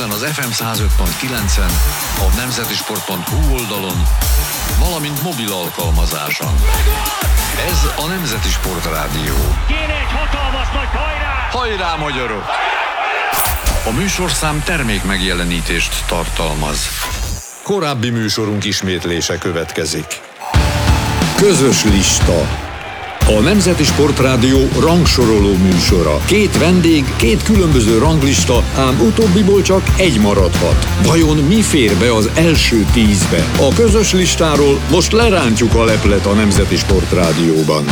Budapesten az FM 105.9-en, a nemzetisport.hu oldalon, valamint mobil alkalmazáson. Ez a Nemzeti Sport Rádió. Kéne egy hatalmas nagy hajrá! Hajrá, magyarok! A műsorszám termék megjelenítést tartalmaz. Korábbi műsorunk ismétlése következik. Közös lista. A Nemzeti Sport Rádió rangsoroló műsora. 2 vendég, 2 különböző ranglista, ám utóbbiból csak egy maradhat. Vajon mi fér be az első 10-be? A közös listáról most lerántjuk a leplet a Nemzeti Sport Rádióban.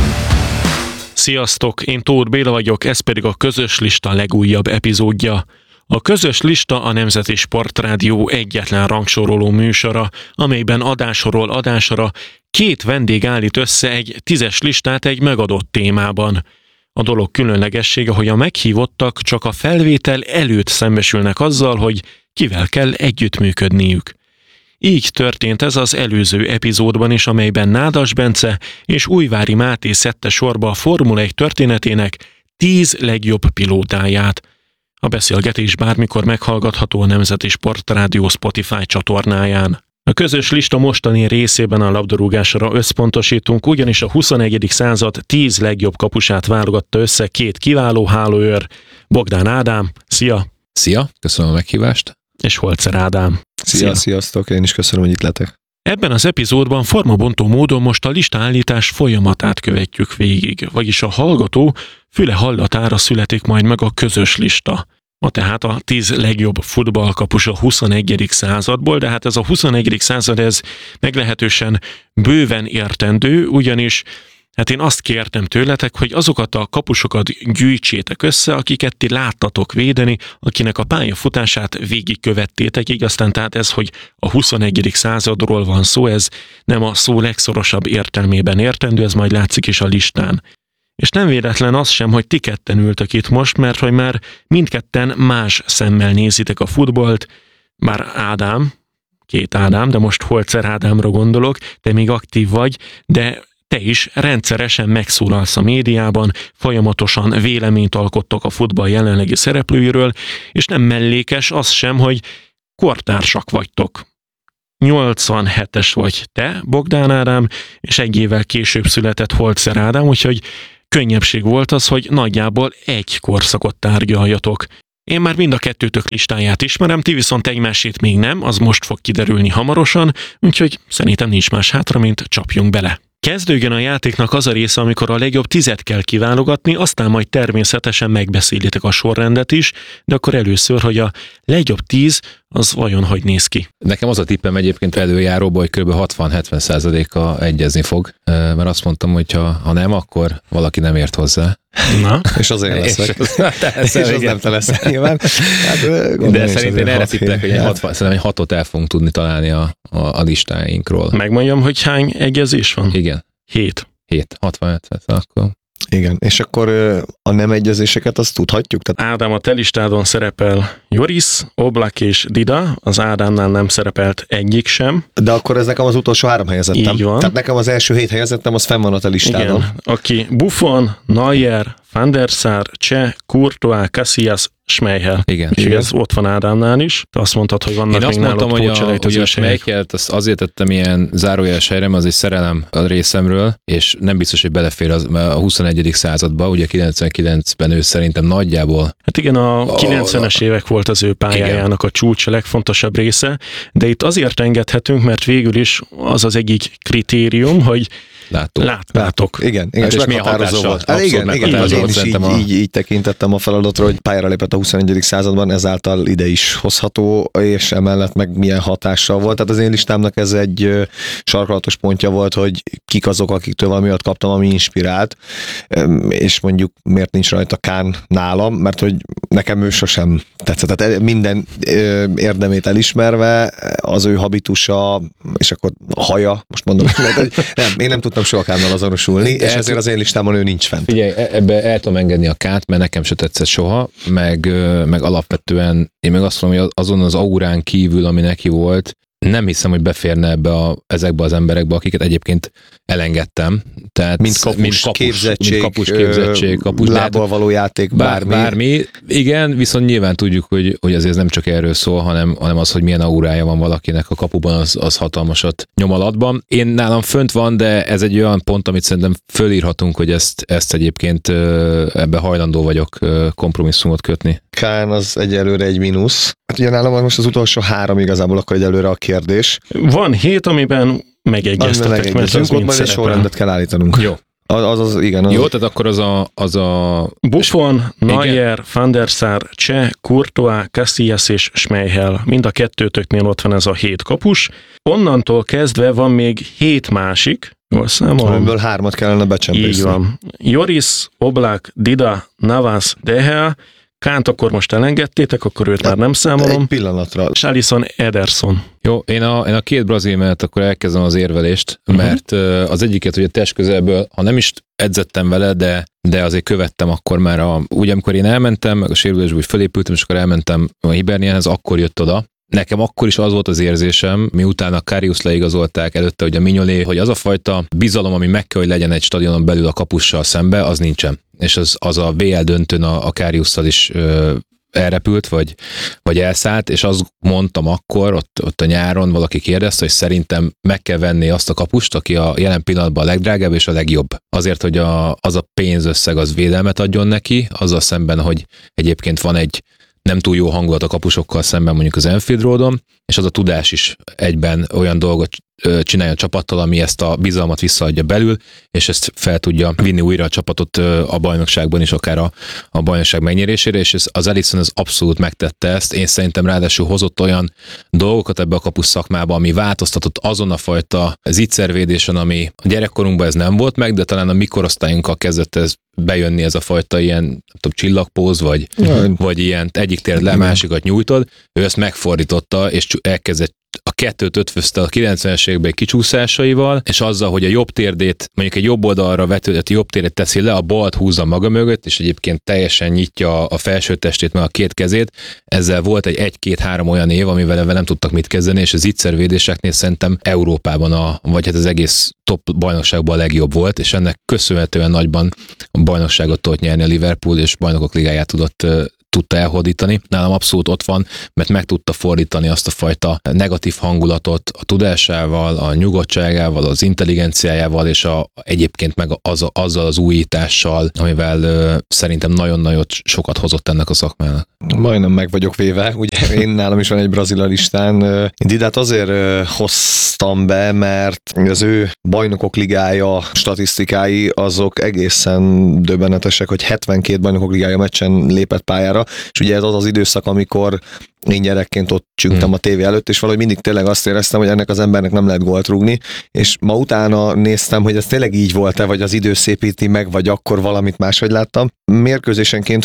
Sziasztok, én Tóth Béla vagyok, ez pedig a közös lista legújabb epizódja. A közös lista a Nemzeti Sport Rádió egyetlen rangsoroló műsora, amelyben adásról adásra 2 vendég állít össze egy 10-es listát egy megadott témában. A dolog különlegessége, hogy a meghívottak csak a felvétel előtt szembesülnek azzal, hogy kivel kell együttműködniük. Így történt ez az előző epizódban is, amelyben Nádas Bence és Újvári Máté szedte sorba a Formula 1 történetének 10 legjobb pilótáját. A beszélgetés bármikor meghallgatható a Nemzeti Sport Rádió Spotify csatornáján. A közös lista mostani részében a labdarúgásra összpontosítunk, ugyanis a 21. század 10 legjobb kapusát válogatta össze 2 kiváló hálóőr, Bogdán Ádám, szia! Szia, köszönöm a meghívást! És Holzer Ádám. Szia, sziasztok, én is köszönöm, hogy itt lehetek. Ebben az epizódban formabontó módon most a listaállítás folyamatát követjük végig, vagyis a hallgató füle hallatára születik majd meg a közös lista. Ma tehát a 10 legjobb futballkapus a 21. századból, de hát ez a 21. század ez meglehetősen bőven értendő, ugyanis hát én azt kértem tőletek, hogy azokat a kapusokat gyűjtsétek össze, akiket ti láttatok védeni, akinek a pályafutását végigkövettétek, így aztán tehát ez, hogy a 21. századról van szó, ez nem a szó legszorosabb értelmében értendő, ez majd látszik is a listán. És nem véletlen az sem, hogy ti ketten ültök itt most, mert hogy már mindketten más szemmel nézitek a futballt, bár Ádám, 2 Ádám, de most Holzer Ádámra gondolok, te még aktív vagy, de te is rendszeresen megszólalsz a médiában, folyamatosan véleményt alkottok a futball jelenlegi szereplőiről, és nem mellékes az sem, hogy kortársak vagytok. 87-es vagy te, Bogdán Ádám, és 1 évvel később született Holzer Ádám, úgyhogy könnyebbség volt az, hogy nagyjából egy korszakot tárgyaljatok. Én már mind a kettőtök listáját ismerem, ti viszont egymásét még nem, az most fog kiderülni hamarosan, úgyhogy szerintem nincs más hátra, mint csapjunk bele. Kezdődjön a játéknak az a része, amikor a legjobb 10-et kell kiválogatni, aztán majd természetesen megbeszélitek a sorrendet is, de akkor először, hogy a legjobb 10 az vajon hogy néz ki? Nekem az a tippem egyébként előjáróban, hogy kb. 60-70%-a egyezni fog, mert azt mondtam, hogy ha nem, akkor valaki nem ért hozzá. Na? És azért leszek. És az nem te leszel nyilván. Hát, de szerintem erre tippelek, hogy 6-ot el fogunk tudni találni a listáinkról. Megmondjam, hogy hány egyezés van? Igen. 7. 60-70, akkor... Igen, és akkor a nem egyezéseket azt tudhatjuk? Tehát... Ádám, a te listádon szerepel Joris, Oblak és Dida, az Ádámnál nem szerepelt egyik sem. De akkor ez nekem az utolsó 3 helyezettem. Így van. Tehát nekem az első 7 helyezettem, az fenn van a te listádon. Igen, aki Buffon, Neuer, Van der Sar, Cseh, Courtois, Casillas, Schmeichel. Igen. És ez ott van Ádámnál is. Te azt mondtad, hogy vannak még nálad pótselejtezős helyek. Schmeichelt azt azért tettem ilyen zárójeles helyre, mert az egy szerelem a részemről, és nem biztos, hogy belefér a 21. századba, ugye 99-ben ő szerintem nagyjából. Hát igen, a 90-es évek volt az ő pályájának a csúcs, a legfontosabb része, de itt azért engedhetünk, mert végül is az az egyik kritérium, hogy Látok. Igen, hát és meghatározó volt. Hát igen, én is így tekintettem a feladatra, hogy pályára lépett a 21. században, ezáltal ide is hozható, és emellett meg milyen hatással volt. Tehát az én listámnak ez egy sarkalatos pontja volt, hogy kik azok, akiktől valamiatt kaptam, ami inspirált, és mondjuk miért nincs rajta Kahn nálam, mert hogy nekem ő sosem tetszett. Tehát minden érdemét elismerve, az ő habitusa, és akkor a haja, most mondom, hogy én nem tudtam soha Kahnnal azonosulni, és ezért az én listámon ő nincs fent. Figyelj, ebbe el tudom engedni a Kahnt, mert nekem se tetszett soha, meg alapvetően én meg azt mondom, hogy azon az aurán kívül, ami neki volt, nem hiszem, hogy beférne ezekbe az emberekbe, akiket egyébként elengedtem. Tehát mint kapus képzettség, lábbal való játék, bármi. Igen, viszont nyilván tudjuk, hogy azért ez nem csak erről szól, hanem az, hogy milyen aurája van valakinek a kapuban, az hatalmasat nyom alatban. Én nálam fönt van, de ez egy olyan pont, amit szerintem fölírhatunk, hogy ezt egyébként ebbe hajlandó vagyok kompromisszumot kötni. Kán az egyelőre egy mínusz. Hát ugye nálam most az utolsó 3 igazából akkor egyelőre a kérdés. Van 7, amiben megegyeztetek, mert az mind szerepel. Sorrendet kell állítanunk. Jó. Igen. Jó, tehát akkor az a... Buffon, Neuer, Van der Sar, Cseh, Courtois, Casillas és Schmeichel. Mind a kettőtöknél ott van ez a 7 kapus. Onnantól kezdve van még 7 másik, jól számolom. Amiből 3-at kellene becsempészni. Így van. Joris, Oblak, Dida, Navas, De Gea. Kánt akkor most elengedtétek, akkor őt már nem számolom. Egy pillanatra. És Alisson, Ederson. Jó, én a 2 brazil mellett akkor elkezdem az érvelést, mert az egyiket ugye testközelből, ha nem is edzettem vele, de azért követtem akkor már ugye amikor én elmentem, meg a sérülésből úgy fölépültem, és akkor elmentem a Hiberniánhez, akkor jött oda. Nekem akkor is az volt az érzésem, miután a Karius leigazolták, előtte ugye a Mignolet, hogy az a fajta bizalom, ami meg kell, hogy legyen egy stadionon belül a kapussal szembe, az nincsen. És az a VL döntőn a Kariusszal is elrepült, vagy elszállt, és azt mondtam akkor, ott a nyáron valaki kérdezte, hogy szerintem meg kell venni azt a kapust, aki a jelen pillanatban a legdrágább és a legjobb. Azért, hogy az a pénzösszeg az védelmet adjon neki, azzal szemben, hogy egyébként van egy nem túl jó hangulat a kapusokkal szemben mondjuk az Anfield Roadon, és az a tudás is egyben olyan dolgot csinálja a csapattal, ami ezt a bizalmat visszaadja belül, és ezt fel tudja vinni újra a csapatot a bajnokságban is, akár a bajnokság megnyerésére, és az Alisson az abszolút megtette ezt. Én szerintem ráadásul hozott olyan dolgokat ebbe a kapus szakmába, ami változtatott azon a fajta zicservédésen, ami a gyerekkorunkban ez nem volt meg, de talán a mi korosztályunkkal kezdett ez bejönni, ez a fajta ilyen csillagpóz, vagy ilyen egyik tér le, másikat nyújtod. Ő ezt megfordította, és elkezdett a 2-t ötvözte a 90-es években kicsúszásaival, és azzal, hogy a jobb térdét, mondjuk egy jobb oldalra vetődött jobb térdét teszi le, a balt húzza maga mögött, és egyébként teljesen nyitja a felső testét, meg a 2 kezét. Ezzel volt egy 1-2-3 olyan év, amivel nem tudtak mit kezdeni, és az zicservédéseknél szerintem Európában, vagy hát az egész top bajnokságban a legjobb volt, és ennek köszönhetően nagyban a bajnokságot tudott nyerni a Liverpool, és bajnokok ligáját tudta elhódítani. Nálam abszolút ott van, mert meg tudta fordítani azt a fajta negatív hangulatot a tudásával, a nyugodtságával, az intelligenciájával, és egyébként meg azzal az újítással, amivel szerintem nagyon-nagyon sokat hozott ennek a szakmának. Majdnem meg vagyok véve, ugye én nálam is van egy brazil listán. Didát azért hoztam be, mert az ő bajnokok ligája statisztikái azok egészen döbbenetesek, hogy 72 bajnokok ligája meccsen lépett pályára, és ugye ez az időszak, amikor én gyerekként ott csüngtem a tévé előtt, és valahogy mindig tényleg azt éreztem, hogy ennek az embernek nem lehet gólt rúgni, és ma utána néztem, hogy ez tényleg így volt-e, vagy az idő szépíti meg, vagy akkor valamit máshogy láttam. Mérkőzésenként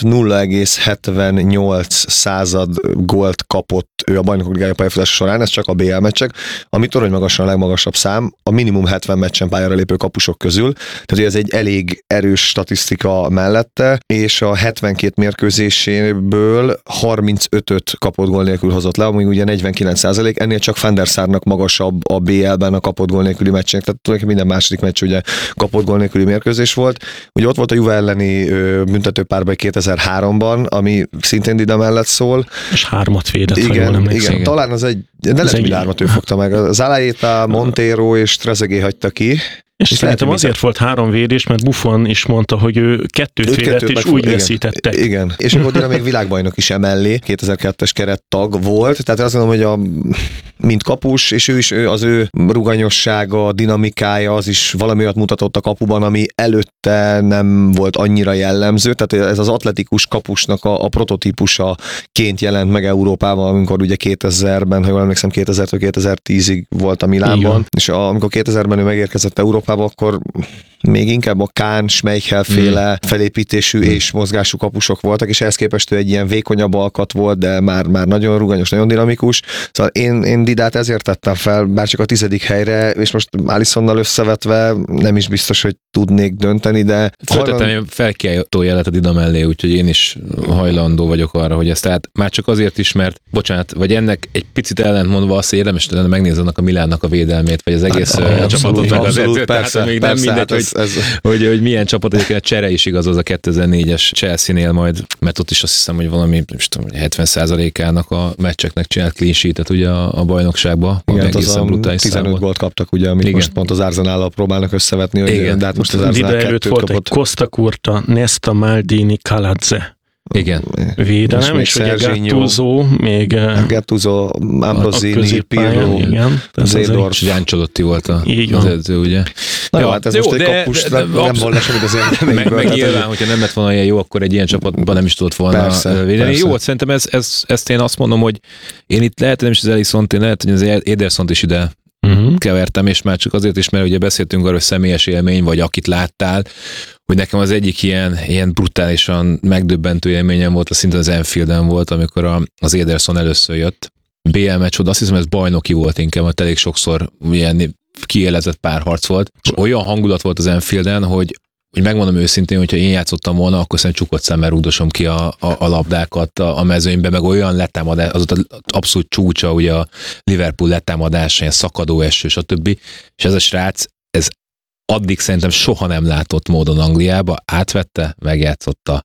0,78 gólt kapott ő a bajnokok ligája pályafutása során, ez csak a BL meccsek, ami torony magasan a legmagasabb szám, a minimum 70 meccsen pályára lépő kapusok közül, tehát ez egy elég erős statisztika mellette, és a 72 mérkőzéséből 35-öt kapott gól nélkül hozott le, amíg ugye 49%, ennél csak Van der Sarnak magasabb a BL-ben a kapott gól nélküli meccsének, tehát tulajdonképpen minden második meccs ugye kapott gól nélküli mérkőzés volt. Ugye ott volt a Juve elleni büntetőpárbaj 2003-ban, ami szintén Dida mellett szól. És 3-at védett, igen, talán az egy, de lehet, hogy 3-at ő fogta meg. Zalaeta, Montero és Trezeguet hagyta ki. És szerintem azért volt 3 védés, mert Buffon is mondta, hogy ő 2 védett, és úgy veszítettek. Igen, és akkor Dida még világbajnok is emellé, 2002-es kerettag volt, tehát azt mondom, hogy mint kapus, és ő is az ő ruganyossága, dinamikája, az is valami olyat mutatott a kapuban, ami előtte nem volt annyira jellemző, tehát ez az atletikus kapusnak a prototípusaként jelent meg Európában, amikor ugye 2000-ben, ha jól emlékszem, 2000-től 2010-ig volt a Milánban, és amikor 2000-ben ő megérkezett Európába, Európában, akkor még inkább a Kahn, Schmeichel féle felépítésű és mozgású kapusok voltak, és ehhez képest ő egy ilyen vékonyabb alkat volt, de már nagyon ruganyos, nagyon dinamikus. Szóval én Didát ezért tettem fel, bár csak a 10. helyre, és most Alissonnal összevetve nem is biztos, hogy tudnék dönteni, de... Föltettem felkiáltó jelet a Dida mellé, úgyhogy én is hajlandó vagyok arra, hogy ezt tehát már csak azért is, mert bocsánat, vagy ennek egy picit ellentmondva azt, hogy érdemes lenne megnézni annak a Milánnak a védelmét, vagy az egész csapatot, meg azért, tehát még nem mindegy, hogy milyen csapat, egyébként a csere is igaz az a 2004-es Chelsea-nél majd, mert ott is azt hiszem, hogy valami, nem tudom, 70%-ának a meccseknek csinált clean sheet-et ugye a bajnokságban. Igen, az a 15 gólt kaptak, ugye, amit most pont az Arsenállal próbálnak összevetni, hogy de hát most az Arsenal 2-t volt egy Costa Curta, Nesta, Maldini, Kaladze. Igen. Védelem, és ugye Gattuso, még Gattuso, Ambrosini, Pirlo, Zédorf. Jáncsolotti volt az edző, ugye? Na jó, hát ez most egy kapus, nem volna semmit az élményből. Meg nyilván, hogyha nem lett volna ilyen jó, akkor egy ilyen csapatban nem is tudott volna védeni. Jó, szerintem ezt én azt mondom, hogy én itt lehet, nem is az Elissont, én lehet, hogy az Edersont is ide kevertem, és már csak azért is, mert ugye beszéltünk arról, hogy személyes élmény, vagy akit láttál, hogy nekem az egyik ilyen brutálisan megdöbbentő élményem volt, az szinte az Anfielden volt, amikor az Ederson először jött. BL meccs, azt hiszem, ez bajnoki volt inkább, mert elég sokszor ilyen kiélezett párharc volt, és olyan hangulat volt az Anfielden, hogy megmondom őszintén, hogyha én játszottam volna, akkor szerintem csukott szemmel rúgdosom ki a labdákat a mezőnybe, meg olyan letámadás, az ott abszolút csúcsa, ugye a Liverpool letámadás, ilyen szakadó eső, stb. És ez a srác, ez addig szerintem soha nem látott módon Angliába, átvette, megjátszotta.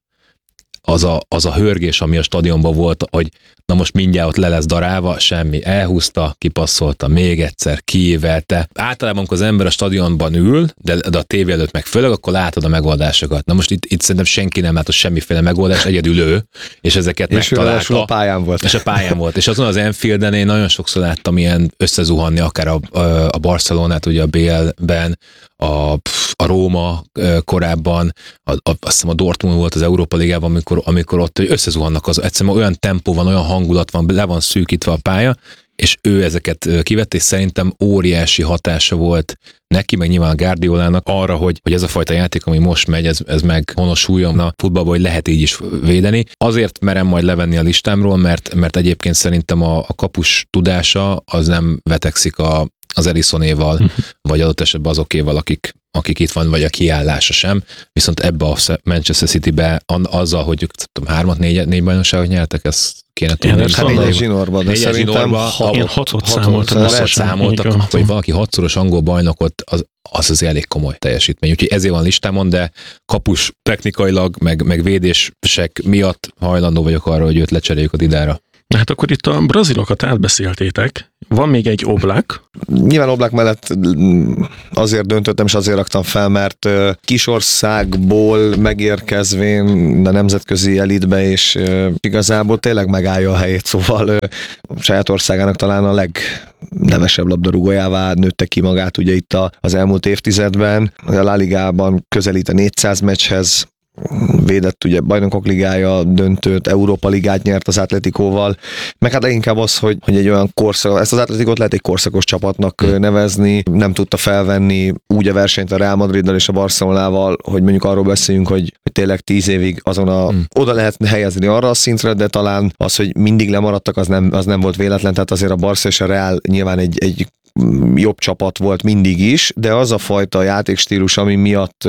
Az a hörgés, ami a stadionban volt, hogy na most mindjárt ott le lesz darálva, semmi. Elhúzta, kipasszolta, még egyszer, kiévelte. Általában, amikor az ember a stadionban ül, de a tévé előtt meg főleg, akkor látod a megoldásokat. Na most itt szerintem senki nem látott semmiféle megoldást, egyedül ő, és ezeket megtalálta. És a pályán volt. És a pályán volt. És azon az Anfielden én nagyon sokszor láttam ilyen összezuhanni, akár a Barcelonát, ugye a BL-ben, a Róma korábban, azt hiszem a Dortmund volt az Európa Ligában, amikor ott összezuhannak, egyszerűen olyan tempó van, olyan hangulat van, le van szűkítve a pálya, és ő ezeket kivett, és szerintem óriási hatása volt neki, meg nyilván a Guardiolának arra, hogy ez a fajta játék, ami most megy, ez meg honosuljon a futballban, hogy lehet így is védeni. Azért merem majd levenni a listámról, mert egyébként szerintem a kapus tudása az nem vetekszik az Elissonéval, vagy adott esetben azokéval, akik itt van, vagy a kiállása sem. Viszont ebbe a Manchester City-be azzal, hogy 3-4 bajnokságot nyertek, ezt kéne tudni. Hát 4-es zsinórban, de szerintem 6-ot számoltak, hogy valaki 6-szoros angol bajnokot, az elég komoly teljesítmény. Úgyhogy ezért van listámon, de kapus technikailag, meg védések miatt hajlandó vagyok arra, hogy őt lecseréljük a Didára. Hát akkor itt a brazilokat átbeszéltétek. Van még egy Oblak. Nyilván Oblak mellett azért döntöttem, és azért raktam fel, mert kisországból megérkezvén a nemzetközi elitbe, és igazából tényleg megállja a helyét, szóval a saját országának talán a legnevesebb labdarúgójává nőtte ki magát ugye itt az elmúlt évtizedben. A La Ligában közelít a 400 meccshez, védett ugye Bajnokok Ligája döntőt, Európa Ligát nyert az Atletikóval, meg hát leginkább az, hogy egy olyan korszak, ezt az Atletikót lehet egy korszakos csapatnak nevezni, nem tudta felvenni úgy a versenyt a Real Madriddal és a Barcelonával, hogy mondjuk arról beszéljünk, hogy tényleg 10 évig oda lehet helyezni arra a szintre, de talán az, hogy mindig lemaradtak, az nem volt véletlen, tehát azért a Barca és a Real nyilván egy jobb csapat volt mindig is, de az a fajta játékstílus, ami miatt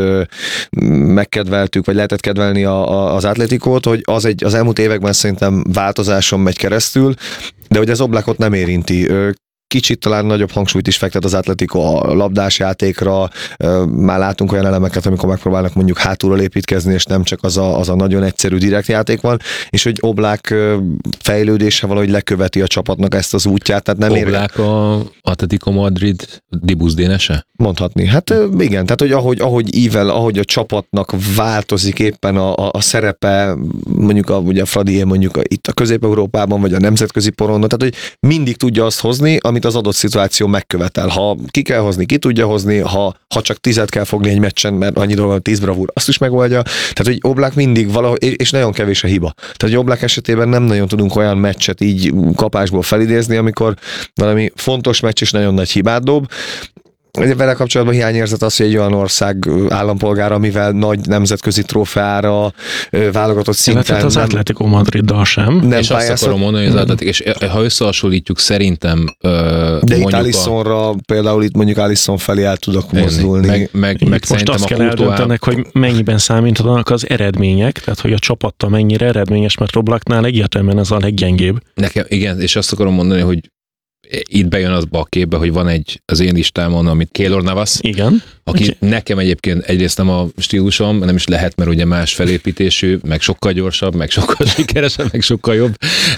megkedveltük, vagy lehetett kedvelni az Atletikót, hogy az elmúlt években szerintem változáson megy keresztül, de hogy az Oblakot nem érinti. Kicsit talán nagyobb hangsúlyt is fektet az Atletico a labdás játékra, már látunk olyan elemeket, amikor megpróbálnak mondjuk hátulról építkezni, és nem csak az a nagyon egyszerű direkt játék van, és hogy Oblak fejlődése valahogy leköveti a csapatnak ezt az útját. Tehát nem Oblak a Atletico Madrid Dibusz dénese? Mondhatni. Hát igen, tehát hogy ahogy ível, ahogy a csapatnak változik éppen a szerepe, mondjuk ugye a Fradié mondjuk itt a Közép-Európában, vagy a nemzetközi porondon, tehát hogy mindig tudja azt hozni, amit az adott szituáció megkövetel. Ha ki kell hozni, ki tudja hozni, ha csak 10 kell fogni egy meccsen, mert annyi dolga van, 10 bravúr, azt is megoldja. Tehát, hogy Oblak mindig valahogy, és nagyon kevés a hiba. Tehát, hogy Oblak esetében nem nagyon tudunk olyan meccset így kapásból felidézni, amikor valami fontos meccs és nagyon nagy hibát dob. Vele kapcsolatban hiányérzet az, hogy egy olyan ország állampolgára, amivel nagy nemzetközi trófeára válogatott szinten... Tehát az Atletico Madriddal sem. Nem és azt akarom mondani, hogy az Atletico, és ha összehasonlítjuk szerintem... De itt Alissonra, például itt mondjuk Alisson felé el tudok mozdulni. Meg most azt kell eldöntenek, hogy mennyiben számítanak az eredmények, tehát hogy a csapatta mennyire eredményes, mert Oblaknál egyértelműen ez a leggyengébb. Nekem, igen, és azt akarom mondani, hogy itt bejön azba a képbe, hogy van az én listámon, amit Keylor Navas, igen. Aki nekem egyébként egyrészt nem a stílusom, nem is lehet, mert ugye más felépítésű, meg sokkal gyorsabb, meg sokkal sikeresebb, meg sokkal jobb,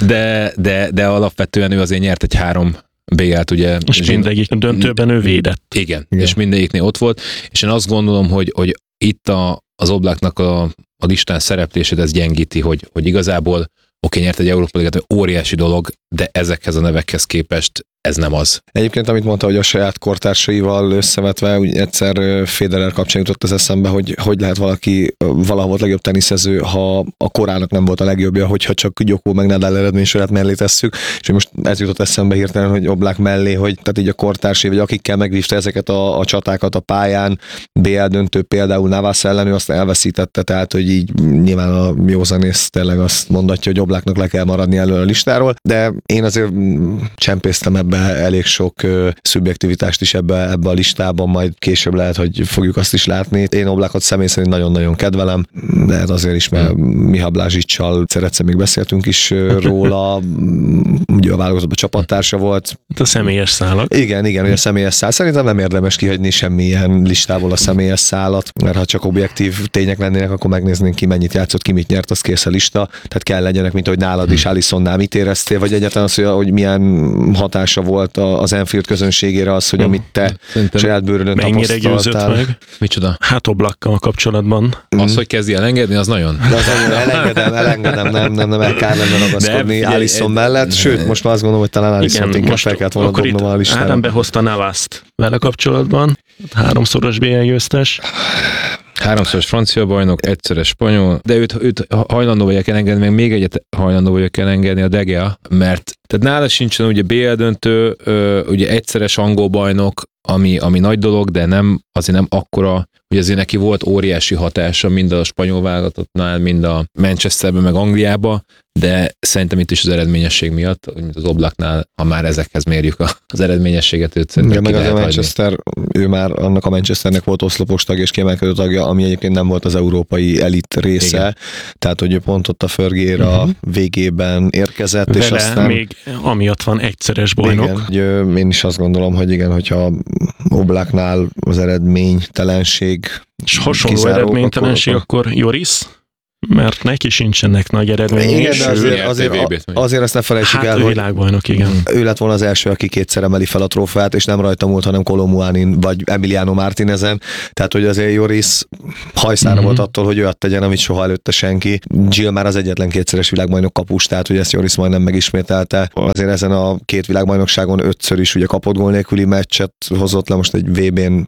de alapvetően ő azért nyert egy 3 BL-t, ugye. És mindegyik döntőben ő védett. Igen, és mindegyiknél ott volt, és én azt gondolom, hogy itt az Oblaknak a listán szereplését ez gyengíti, hogy igazából nyert egy Európa Ligát, óriási dolog, de ezekhez a nevekhez képest ez nem az. Egyébként, amit mondta, hogy a saját kortársaival összevetve, úgy egyszer Federer kapcsán jutott az eszembe, hogy lehet valaki valahol volt legjobb teniszező, ha a korának nem volt a legjobbja, hogyha csak Djokovic meg Nadal eredménysorát mellé tesszük, és most ez jutott eszembe hirtelen, hogy Oblak mellé, hogy tehát így a kortársai, vagy akikkel megvívta ezeket a csatákat a pályán, BL döntő például Navas ellen, ő azt elveszítette, tehát hogy így nyilván a józanész tényleg azt mondatja, hogy Oblaknak le kell maradni elől a listáról, de én azért csempésztem ebbe elég sok szubjektivitást is ebbe a listában, majd később lehet, hogy fogjuk azt is látni. Én Oblakot személy szerint nagyon-nagyon kedvelem, de hát azért is, mert Miha Blázsicsal egyszer még beszéltünk is róla, ugye a válogatottban csapattársa volt. A személyes szálak. Igen, hogy a személyes szál. Szerintem nem érdemes kihagyni semmilyen listából a személyes szálat, mert ha csak objektív tények lennének, akkor megnéznénk ki, mennyit játszott, ki mit nyert, az kész a lista. Tehát kell legyenek, mint hogy nálad is Alissonnál mit éreztél, vagy egyáltalán az, hogy milyen hatása volt az Anfield közönségére az, hogy amit te saját bőrödön mennyire győzött meg? Micsoda? Hát Oblakkal kapcsolatban. Az, hogy kezdi elengedni, az nagyon. De az elengedem, nem el kell lenne ragaszkodni Alisson mellett, sőt, most már azt gondolom, hogy talán Alissont inkább fel kellett volna dobnom a listára. Ádám behozta Navast vele kapcsolatban, 3-szoros BL győztes. 3-szoros francia bajnok, egyszeres spanyol, de őt hajlandó vagyok elengedni, meg még egyet hajlandó vagyok elengedni, a De Gea, mert tehát nála sincsen ugye BL döntő, ugye egyszeres angol bajnok, ami nagy dolog, de azért nem akkora, hogy azért neki volt óriási hatása mind a spanyol válogatottnál, mind a Manchesterben, meg Angliába, de szerintem itt is az eredményesség miatt, mint az Oblaknál, ha már ezekhez mérjük az eredményességet, őt szerintem meg az a Manchester, ő már annak a Manchesternek volt oszlopos tag és kiemelkedő tagja, ami egyébként nem volt az európai elit része, igen. Tehát hogy ő pont ott a Fergéra végében érkezett, vele és aztán... még amiatt van egyszeres bajnok. Igen, én is azt gondolom, hogy igen, hogyha Oblaknál az eredménytelenség és hasonló eredménytelenség, akkor Joris? Mert neki sincsenek nagy eredményei. Igen, de azért azt ne felejtsük el, hogy világbajnok, igen. Ő lett volna az első, aki kétszer emeli fel a trófeát, és nem rajta múlt, hanem Kolomuanin vagy Emiliano Martinezen. Tehát, hogy azért Joris hajszára volt attól, hogy olyat tegyen, amit soha előtte senki. Gil már az egyetlen kétszeres világbajnok kapus, tehát, hogy ezt Joris majdnem megismételte. Azért ezen a 2 világbajnokságon 5-ször is ugye kapott gól nélküli meccset hozott le, most egy VB-n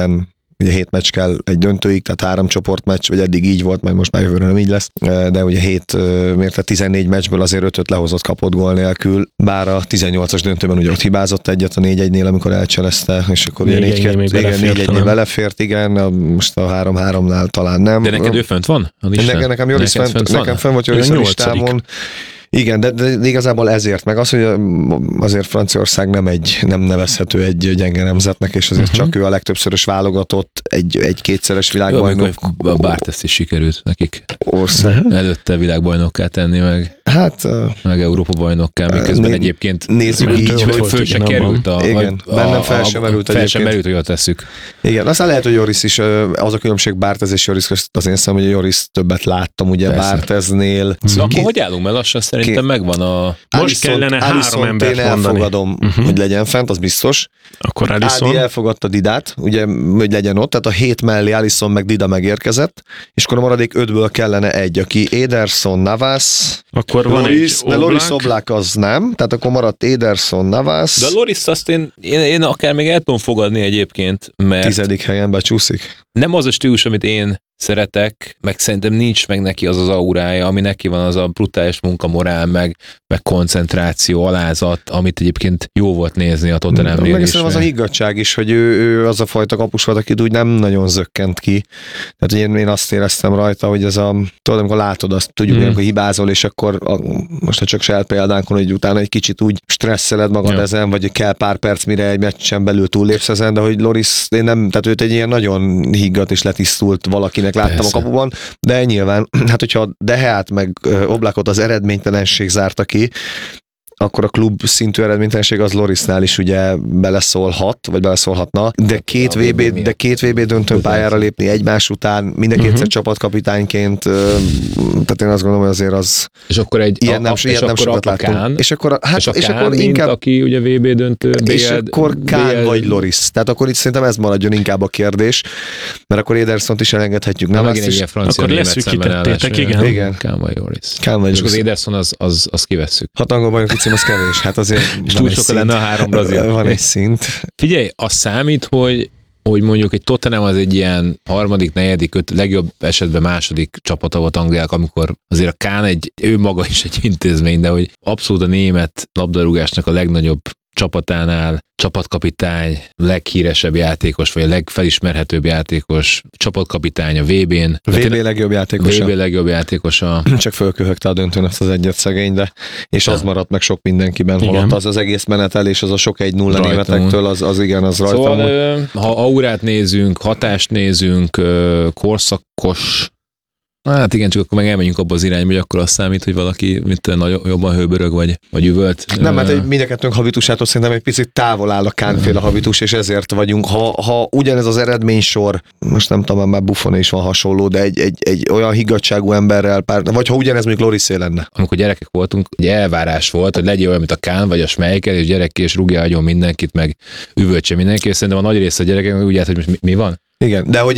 7 meccs kell egy döntőig, tehát 3 csoportmeccs, vagy eddig így volt, majd most már jövőre nem így lesz, de ugye 14 meccsből azért 5-öt lehozott kapott gól nélkül, bár a 18-as döntőben ugye ott hibázott egyet a 4-1-nél, amikor elcselezte, és akkor ugye 4-1-nél belefért, igen, most a 3-3-nál talán nem. De neked ő fönt van? Nekem Joris nekem fönn volt Joris a listámon. Igen, de igazából ezért, meg az, hogy azért Franciaország nem nevezhető egy gyenge nemzetnek, és azért csak ő a legtöbbszörös válogatott, egy kétszeres világbajnok. A Barthez is sikerült nekik előtte világbajnokká tenni, meg Európa bajnokká, miközben egyébként nézzük így, hogy föl se került bennem fel sem merült hogy jól tesszük. Igen, aztán lehet, hogy Joris is, az a különbség Barthez és Joris között az én szemem, hogy Joris többet láttam ugye Bartheznél. Akkor hogy állunk, mert lassan szerintem megvan a... Most kellene 3 embert mondani. Én elfogadom, hogy legyen fent, az biztos. Akkor Alisson. Ádi elfogadta Didát, ugye, hogy legyen ott, tehát a 7 mellé Alisson meg Dida megérkezett, és akkor a maradék 5-ből kellene egy, aki Ederson, Navas, akkor Loris, van egy Oblak. De Loris Oblak az nem, tehát akkor maradt Ederson, Navas. De a Loris azt én akár még el tudom fogadni egyébként, mert... 10. helyen becsúszik. Nem az a stílus, amit én szeretek, meg szerintem nincs meg neki az aurája, ami neki van, az a brutális munkamorál, meg koncentráció, alázat, amit egyébként jó volt nézni a Tottenhamnél is. Meg az a higgadtság is, hogy ő az a fajta kapus volt, akit úgy nem nagyon zökkent ki. Tehát én azt éreztem rajta, hogy ez tudod, amikor látod azt, tudjuk, amikor hibázol, és akkor most ha csak saját példánkon, hogy utána egy kicsit úgy stresszeled magad ezen, vagy kell pár perc, mire egy meccsen belül túllépsz ezen, de hogy Loris, én nem, tehát őt egy ilyen nagyon higgadt és letisztult valakinek láttam a kapuban, de nyilván, hát hogyha Deheát meg Oblakot az eredménytelenség zárta ki, akkor a klub szintű eredménytelenség az Lorisnál is ugye beleszólhatna, de két VB döntő pályára lépni egymás után, minden kétszer csapatkapitányként, tehát én azt gondolom, hogy azért az és akkor ilyen nem sokat láttunk. És akkor inkább aki ugye VB döntő, és akkor Kán vagy Loris. Tehát akkor itt szerintem ez maradjon inkább a kérdés, mert akkor Edersont is elengedhetjük. Nem megint egy ilyen francia akkor leszűkítettétek, igen. Kán vagy Loris. És az Ederson az kivesszük. 6 angol bajnok az kevés, hát azért túl sokkal lenne a 3 brazil. Van egy szint. Figyelj, az számít, hogy mondjuk egy Tottenham az egy ilyen harmadik, negyedik, legjobb esetben második csapata volt Angliának, amikor azért a Kán ő maga is egy intézmény, de hogy abszolút a német labdarúgásnak a legnagyobb csapatánál csapatkapitány, leghíresebb játékos, vagy a legfelismerhetőbb játékos, csapatkapitány a VB-n. VB legjobb játékosa. VB legjobb játékosa. Csak fölköhögte a döntőn azt az egyet szegény, de és az maradt meg sok mindenkiben, holott az egész menetelés, az a sok 1-0 németektől, az igen, az rajta. Szóval, ha aurát nézünk, hatást nézünk, korszakos. Hát igen, csak akkor meg elmenjünk abba az irányba, hogy akkor azt számít, hogy valaki jobban hőbörög, vagy üvölt. Nem, mert mind a kettőnk habitusától szerintem egy picit távol áll a Kánféle habitus, és ezért vagyunk. Ha ugyanez az eredménysor, most nem tudom, már Buffon is van hasonló, de egy olyan higgadtságú emberrel, vagy ha ugyanez mondjuk Lorisé lenne. Amikor gyerekek voltunk, egy elvárás volt, hogy legyen olyan, mint a Kán, vagy a Schmeichel, és gyerek és rúgja agyon mindenkit, meg üvöltse mindenki, és szerintem a nagy része a gyerekek úgy hogy most mi van? Igen, de hogy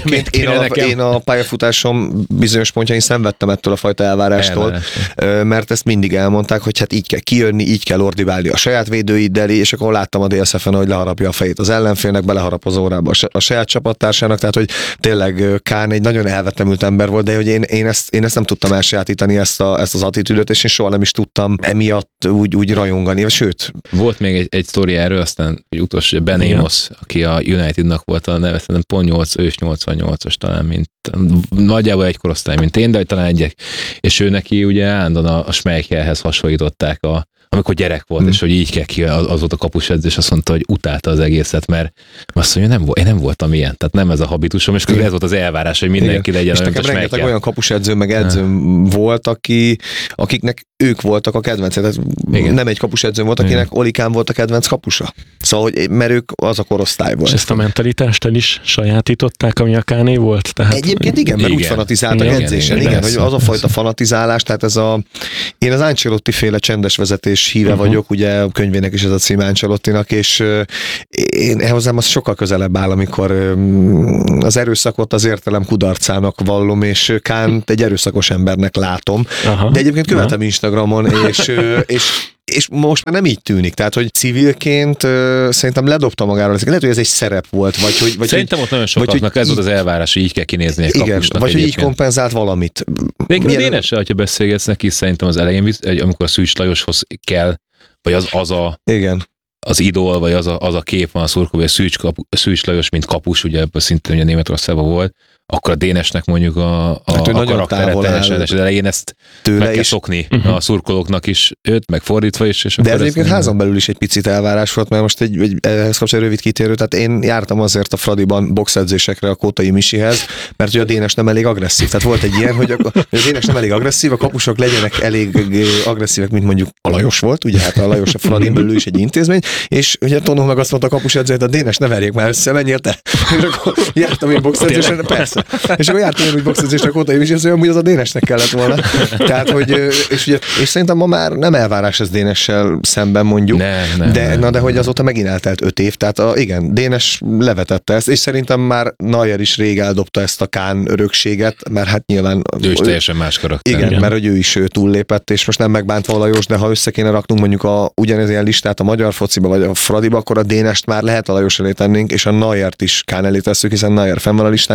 én a pályafutásom bizonyos pontjain szenvedtem ettől a fajta elvárástól, mert ezt mindig elmondták, hogy hát így kell kijönni, így kell ordibálni a saját védőiddel, és akkor láttam a DSF-en, hogy leharapja a fejét az ellenfélnek, beleharap az órába a saját csapattársának, tehát hogy tényleg Kán egy nagyon elvetemült ember volt, de hogy én ezt nem tudtam elsajátítani, ezt az attitűdöt, és én soha nem is tudtam emiatt úgy rajongani, sőt. Volt még egy sztori erről, aztán egy utolsó, Ben Amos, aki a Unitednak volt a neve, pont 88-as talán, mint nagyjából egy korosztály, mint én, de talán egyek. És ő neki ugye állandóan a Schmeichelhez hasonlították, amikor gyerek volt, és hogy így kell ki, az volt a kapusedző, és azt mondta, hogy utálta az egészet, mert azt mondja, én nem voltam ilyen, tehát nem ez a habitusom, és ez volt az elvárás, hogy mindenki legyen olyan, mint a Schmeichel. És nekem olyan kapusedző, meg edzőm volt, akiknek ők voltak a kedvencek. Nem egy kapusedző volt, akinek Olikán volt a kedvenc kapusa. Szóval, mert ők az a korosztály volt. És ezt a mentalitást el is sajátították, ami a Káné volt? Tehát... Egyébként igen, mert úgy fanatizáltak edzésen. Igen, hogy az a fajta fanatizálás, tehát én az Ancelotti féle csendes vezetés híve vagyok, ugye a könyvének is ez a cím Ancelottinak, és én hozzám az sokkal közelebb áll, amikor az erőszakot az értelem kudarcának vallom, és Kánt egy erőszakos embernek látom. Aha. De egyébként követem Instagramon, és most már nem így tűnik, tehát, hogy civilként szerintem ledobta magáról. Lehet, hogy ez egy szerep volt, vagy szerintem ott nagyon sokaknak ez volt az elvárás, hogy így kell kinézni egy kapusnak. Vagy hogy így kompenzált valamit. Még Dénessel, hogyha beszélgetsz neki, szerintem az elején, amikor a Szűcs Lajoshoz kell, vagy az idol, vagy az a kép van a szurkoló, vagy a Szűcs Lajos, mint kapus, ugye ebből szintén ugye Németországban volt, akkor a Dénesnek mondjuk a karaktere teljesen, és az elején ezt meg kell szokni a szurkolóknak is, őt, meg fordítva is. És de ez egyébként házon belül is egy picit elvárás volt, mert most ehhez kapcsolatban rövid kitérő, tehát én jártam azért a Fradiban boxedzésekre a Kótai Misihez, mert hogy a Dénes nem elég agresszív. Tehát volt egy ilyen, hogy a Dénes nem elég agresszív, a kapusok legyenek elég agresszívek, mint mondjuk a Lajos volt, ugye hát a Lajos a Fradin belül is egy intézmény, és ugye Tonó meg azt mondta a kapusedző, hogy a Dénes ne verjék már össze, menjél te. És akkor jártam én boxedzésre, persze. És akkor jártam én úgy boxedzésre a Kótai Misihez, hogy amúgy az a Dénesnek kellett volna. Tehát, hogy, és szerintem ma már nem elvárás ez Dénessel szemben mondjuk, de hogy azóta megint eltelt 5 év, tehát igen, Dénes levetette ezt, és szerintem már Neuer is rég eldobta ezt a Kán örökséget, mert hát nyilván... Ő is teljesen más karakter. Igen, mert hogy ő is túllépett, és most nem megbántva a Lajos, de ha össze kéne raknunk mondjuk ugyanez ilyen listát a magyar fociba, vagy a Fradiba, akkor a Dénest már lehet a Lajos elé tennénk, és a Neuert is Kán elé tesszük, hiszen Neuer fenn van a listánkon, Kán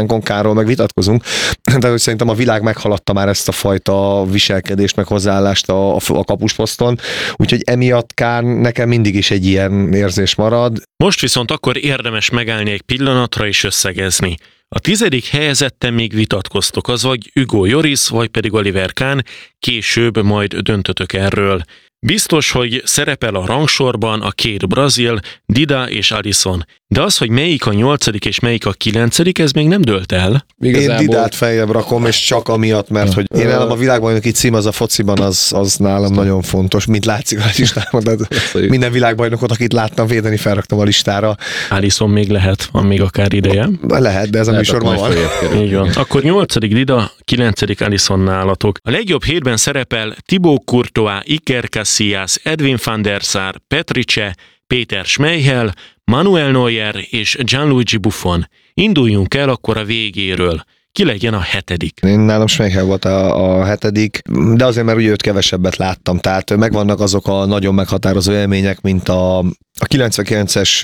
arról meg vitatkozunk, de hogy szerintem a világ meghaladta már ezt a fajta viselkedést, meg hozzáállást a kapusposzton, úgyhogy emiatt Kán nekem mindig is egy ilyen érzés marad. Most viszont akkor érdemes megállni egy pillanatra és összegezni. A 10. helyezetten még vitatkoztok, az vagy Hugo Lloris, vagy pedig Oliver Kahn, később majd döntötök erről. Biztos, hogy szerepel a rangsorban a 2 brazil, Dida és Alisson. De az, hogy melyik a 8. és melyik a 9., ez még nem dölt el. Igazából... Én Didát feljebb rakom, és csak amiatt, mert hogy én nálam a világbajnoki cím az a fociban, az nálam nagyon fontos, mint látszik a listámon. Minden világbajnokot, akit láttam védeni, felraktam a listára. Alisson még lehet, van még akár ideje. Lehet, de ez a műsorban van. Így van. Akkor 8. Dida, 9. Alisson nálatok. A legjobb 7-ben szerepel Thibaut Courtois, Iker Casillas, Edwin van der Sar, Petrice, Péter Schmeichel, Manuel Neuer és Gianluigi Buffon. Induljunk el akkor a végéről. Ki legyen a 7. Én nálam Schmeichel volt a 7., de azért, mert ugye őt kevesebbet láttam, tehát megvannak azok a nagyon meghatározó élmények, mint a 99-es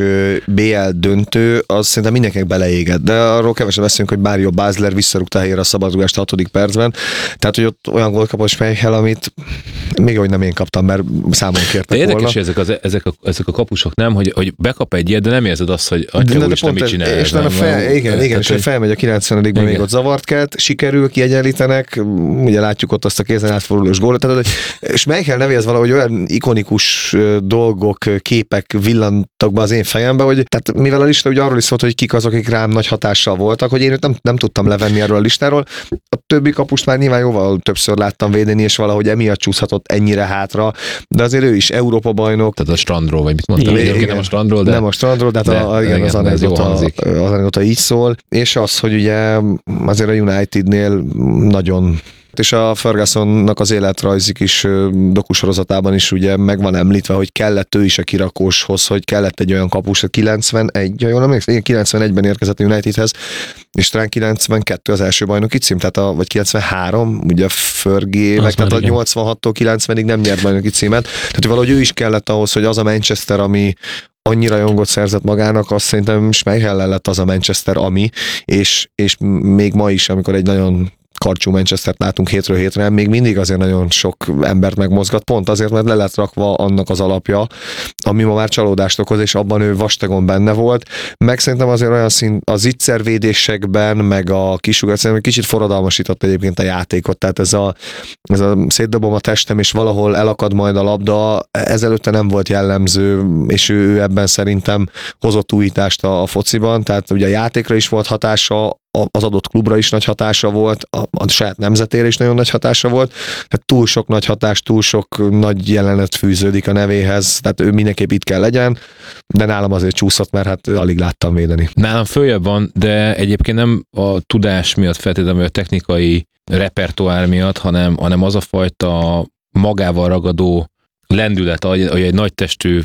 BL döntő, az szerintem mindenkinek beleégett, de arról kevesen beszélünk, hogy Mario Basler visszarúgta helyére a szabadrugást a 6. percben, tehát hogy ott olyan gólt kapott Schmeichel, amit még ahogy nem én kaptam, mert számon kértek volna. Érdekes, hogy ezek a kapusok nem, hogy bekap egy ilyet, de nem érzed azt, hogy úristen, mit csinál. És igen, és felmegy a 90-ben még ott zavart kelt, sikerül, kiegyenlítenek, ugye látjuk ott azt a kézen átfordulós gólt, tehát Schmeichel nevéhez valahogy olyan ikonikus dolgok, képek villantak be az én fejembe, hogy tehát mivel a lista ugye arról is szólt, hogy kik azok, akik rám nagy hatással voltak, hogy én őt nem tudtam levenni erről a listáról. A többi kapust már nyilván jóval többször láttam védeni, és valahogy emiatt csúszhatott ennyire hátra, de azért ő is Európa bajnok. Tehát a strandról, vagy mit mondtam? Igen, nem a strandról, de... Nem a strandról, de az anekdota így szól. És az, hogy ugye azért a Unitednél nagyon... És a Fergusonnak az életrajzik is dokusorozatában is ugye meg van említve, hogy kellett ő is a kirakóshoz, hogy kellett egy olyan kapus, 91, jól emlékszem, 91-ben érkezett a Unitedhez, és talán 92 az első bajnoki cím, tehát vagy 93, ugye a Fergie, meg tehát a 86-tól 90-ig nem nyert bajnoki címet, tehát valahogy ő is kellett ahhoz, hogy az a Manchester, ami annyira jongot szerzett magának, azt szerintem Schmeichel lett az a Manchester, ami, és még ma is, amikor egy nagyon karcsú Manchestert látunk hétről hétre, még mindig azért nagyon sok embert megmozgat, pont azért, mert le lett rakva annak az alapja, ami ma már csalódást okoz, és abban ő vastagon benne volt. Meg szerintem azért olyan szint az ittszervédésekben, meg a kisugat, szerintem kicsit forradalmasított egyébként a játékot, tehát ez a szétdobom a testem, és valahol elakad majd a labda, ezelőtte nem volt jellemző, és ő ebben szerintem hozott újítást a fociban, tehát ugye a játékra is volt hatása, az adott klubra is nagy hatása volt, a saját nemzetére is nagyon nagy hatása volt, tehát túl sok nagy hatás, túl sok nagy jelenet fűződik a nevéhez, tehát ő mindenképp itt kell legyen, de nálam azért csúszott, mert hát alig láttam védeni. Nálam följebb van, de egyébként nem a tudás miatt feltétlenül, vagy a technikai repertoár miatt, hanem az a fajta magával ragadó lendület, hogy egy nagy testű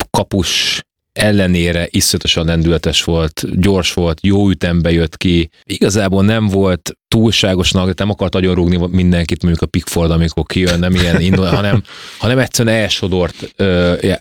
kapus ellenére iszonyatosan lendületes volt, gyors volt, jó ütembe jött ki. Igazából nem volt túlságosnak, de nem akart agyonrúgni mindenkit, mondjuk a Pickford, amikor kijön, nem ilyen indul, hanem egyszerűen elsodort